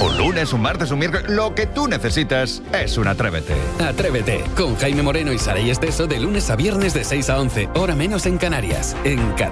Un lunes, un martes, un miércoles, lo que tú necesitas es un Atrévete. Atrévete, con Jaime Moreno y Saray Esteso de lunes a viernes de 6 a 11, hora menos en Canarias, en Canal